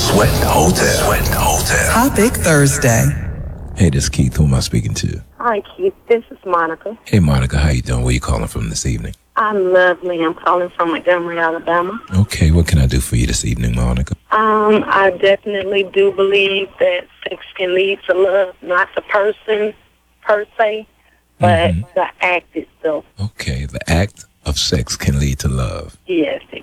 Sweat Hotel. Sweat Hotel. Topic Thursday. Hey, this is Keith. Who am I speaking to? Hi, Keith. This is Monica. Hey, Monica. How you doing? Where you calling from this evening? I'm lovely. I'm calling from Montgomery, Alabama. Okay, what can I do for you this evening, Monica? I definitely do believe that sex can lead to love, not the person per se, but the act itself. Okay, the act of sex can lead to love. Yes,